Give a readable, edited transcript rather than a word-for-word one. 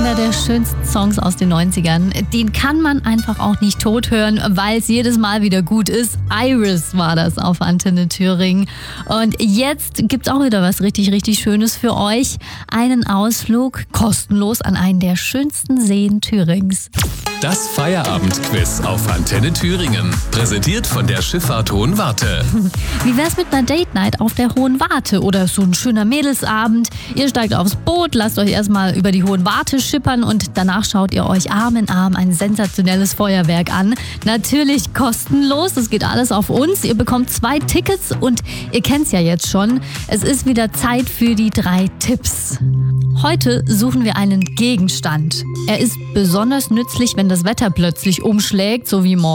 Einer der schönsten Songs aus den 90ern. Den kann man einfach auch nicht tot hören, weil es jedes Mal wieder gut ist. Iris war das auf Antenne Thüringen. Und jetzt gibt's auch wieder was richtig, richtig Schönes für euch. Einen Ausflug kostenlos an einen der schönsten Seen Thürings. Das Feierabendquiz auf Antenne Thüringen. Präsentiert von der Schifffahrt Hohenwarte. Wie wär's mit einer Date Night auf der Hohenwarte oder so ein schöner Mädelsabend? Ihr steigt aufs Boot, lasst euch erstmal über die Hohenwarte schippern und danach schaut ihr euch Arm in Arm ein sensationelles Feuerwerk an. Natürlich kostenlos, das geht alles auf uns. Ihr bekommt 2 Tickets und ihr kennt's ja jetzt schon. Es ist wieder Zeit für die 3 Tipps. Heute suchen wir einen Gegenstand. Er ist besonders nützlich, wenn das Wetter plötzlich umschlägt, so wie morgen.